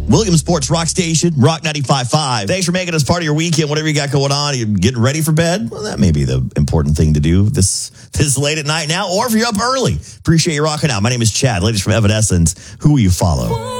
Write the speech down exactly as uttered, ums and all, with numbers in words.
Williamsport's Rock Station, Rock ninety-five point five. Thanks for making us part of your weekend, whatever you got going on. You getting ready for bed? Well, that may be the important thing to do this this late at night now, or if you're up early. Appreciate you rocking out. My name is Chad. Ladies from Evanescence, who will you follow?